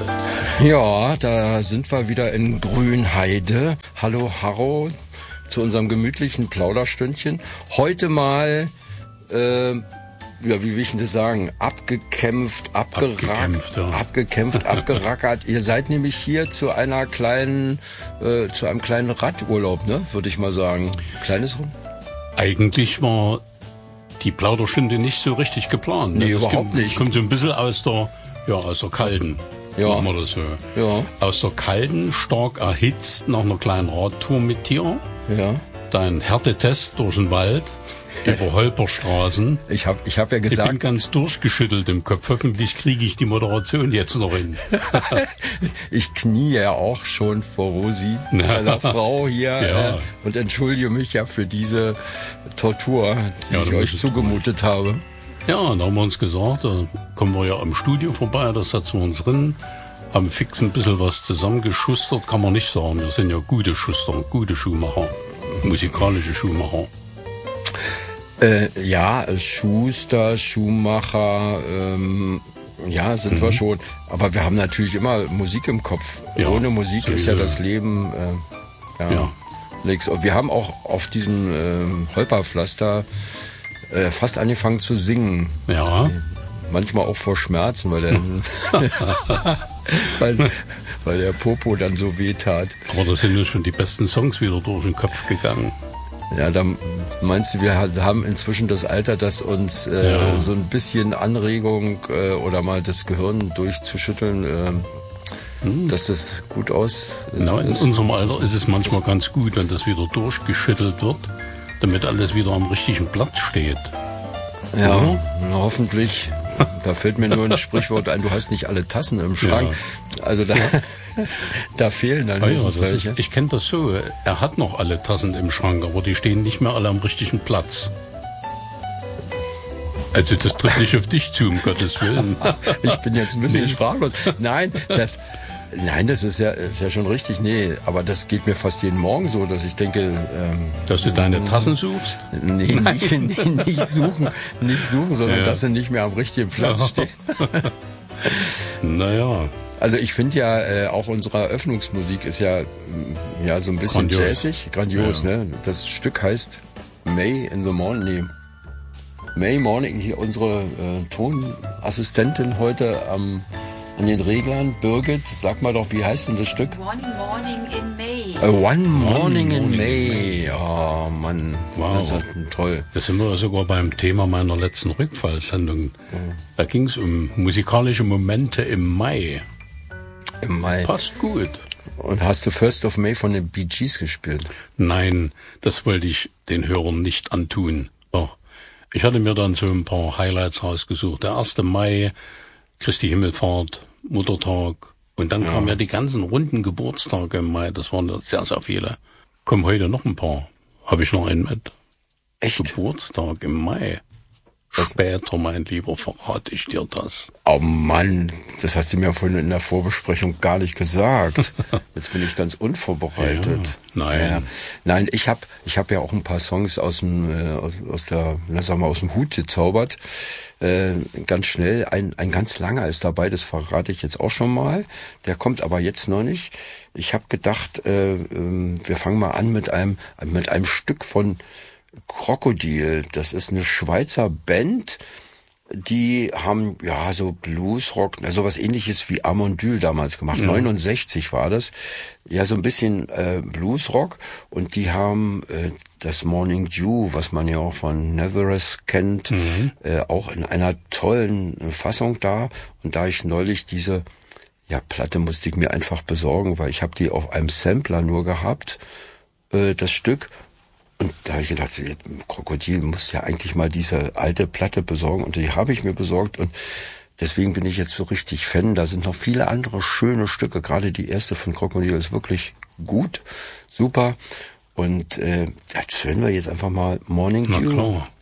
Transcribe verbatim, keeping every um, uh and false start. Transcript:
gewartet. Ja, da sind wir wieder in Grünheide. Hallo Harro zu unserem gemütlichen Plauderstündchen. Heute mal, äh, ja, wie will ich denn das sagen, abgekämpft, abgerackt, abgekämpft, ja. abgekämpft, abgerackert. Ihr seid nämlich hier zu einer kleinen, äh, zu einem kleinen Radurlaub, ne, würde ich mal sagen. Kleines Rum? Eigentlich war die Plauderstunde nicht so richtig geplant. Nee, ne? überhaupt kommt, nicht. Kommt so ein bisschen aus der, ja, aus der kalten. Ja. Machen wir das so. Ja. Aus der kalten, stark erhitzt, nach einer kleinen Radtour mit dir. Ja. Dein Härtetest durch den Wald, über Holperstraßen. Ich habe ich hab ja gesagt... Ich bin ganz durchgeschüttelt im Kopf. Hoffentlich kriege ich die Moderation jetzt noch hin. Ich knie ja auch schon vor Rosi, meiner Frau hier, ja. äh, und entschuldige mich ja für diese Tortur, die ja, ich euch zugemutet durch. habe. Ja, und da haben wir uns gesagt, da kommen wir ja am Studio vorbei, da setzen wir uns drin, haben fix ein bisschen was zusammengeschustert, kann man nicht sagen. Wir sind ja gute Schuster, gute Schuhmacher, musikalische Schuhmacher. Äh, ja, Schuster, Schuhmacher, ähm, ja, sind mhm. wir schon. Aber wir haben natürlich immer Musik im Kopf. Ja, ohne Musik ist ja das Leben, äh, ja, ja. nichts. Und wir haben auch auf diesem äh, Holperpflaster äh, fast angefangen zu singen. Ja. Manchmal auch vor Schmerzen, weil der, weil, weil der Popo dann so weh tat. Aber da sind uns schon die besten Songs wieder durch den Kopf gegangen. Ja, da meinst du, wir haben inzwischen das Alter, dass uns äh, ja. so ein bisschen Anregung äh, oder mal das Gehirn durchzuschütteln, äh, hm. dass das gut aus Na, in ist. unserem Alter ist es manchmal das ganz gut, wenn das wieder durchgeschüttelt wird, damit alles wieder am richtigen Platz steht. Ja, oder? Na, hoffentlich. Da fällt mir nur ein Sprichwort ein, du hast nicht alle Tassen im Schrank. Ja. Also da, da fehlen dann ah ja, welche. Ist, ich kenne das so, er hat noch alle Tassen im Schrank, aber die stehen nicht mehr alle am richtigen Platz. Also das tritt nicht auf dich zu, um Gottes Willen. Ich bin jetzt ein bisschen nee. sprachlos. Nein, das... Nein, das ist ja, ist ja schon richtig. Nee, aber das geht mir fast jeden Morgen so, dass ich denke... Ähm, dass du deine Tassen suchst? Nee, nicht, nee, nicht suchen, nicht suchen, sondern ja. dass sie nicht mehr am richtigen Platz ja. stehen. Naja. Also ich finde ja, äh, auch unsere Eröffnungsmusik ist ja, ja so ein bisschen grandios. jazzig, grandios, ja. ne? Das Stück heißt May in the Morning. Nee. May Morning, hier unsere äh, Tonassistentin heute am... An den Reglern, Birgit, sag mal doch, wie heißt denn das Stück? One Morning in May. Uh, one, one Morning in May. Oh Mann, wow. Das ist halt toll. Da sind wir sogar beim Thema meiner letzten Rückfallsendung. Mhm. Da ging es um musikalische Momente im Mai. Im Mai. Passt gut. Und hast du First of May von den Bee Gees gespielt? Nein, das wollte ich den Hörern nicht antun. Oh. Ich hatte mir dann so ein paar Highlights rausgesucht. Der erste Mai... Christi Himmelfahrt, Muttertag und dann ja. kamen ja die ganzen runden Geburtstage im Mai, das waren sehr, sehr viele. Kommen heute noch ein paar. Habe ich noch einen mit. Echt? Geburtstag im Mai. Später, mein Lieber, verrate ich dir das. Oh Mann, das hast du mir vorhin in der Vorbesprechung gar nicht gesagt. Jetzt bin ich ganz unvorbereitet. Ja, nein. Ja. Nein, ich habe ich hab ja auch ein paar Songs aus dem, äh, aus, aus der, na, sag mal, aus dem Hut gezaubert. Äh, ganz schnell, ein, ein ganz langer ist dabei, das verrate ich jetzt auch schon mal. Der kommt aber jetzt noch nicht. Ich habe gedacht, äh, äh, wir fangen mal an mit einem, mit einem Stück von Krokodil. Das ist eine Schweizer Band, die haben ja so Bluesrock, so was ähnliches wie Amondyl damals gemacht. Ja. neunundsechzig war das. Ja, so ein bisschen äh, Bluesrock. Und die haben äh, das Morning Dew, was man ja auch von Nazareth kennt, mhm. äh, auch in einer tollen äh, Fassung da. Und da ich neulich diese ja Platte musste ich mir einfach besorgen, weil ich habe die auf einem Sampler nur gehabt, äh, das Stück. Und da habe ich gedacht, Krokodil muss ja eigentlich mal diese alte Platte besorgen. Und die habe ich mir besorgt. Und deswegen bin ich jetzt so richtig Fan. Da sind noch viele andere schöne Stücke. Gerade die erste von Krokodil ist wirklich gut, super. Und äh, das hören wir jetzt einfach mal Morning Dew.